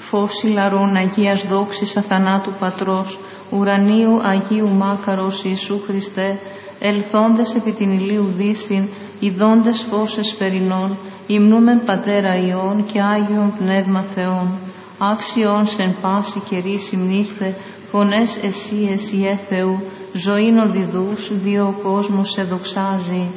φως ηλαρών Αγίας δόξης αθανάτου Πατρός, ουρανίου Αγίου Μάκαρος Ιησού Χριστέ, ελθόντες επί την ηλίου δύσιν, ιδώντες φως εσπερινών, υμνούμεν Πατέρα Υιόν και Άγιον Πνεύμα Θεόν. Άξιον σεν πάση καιρή συμνήστε, φωνές εσύ Θεού, ζωήν οδηδούς, δύο ο κόσμος σε δοξάζει.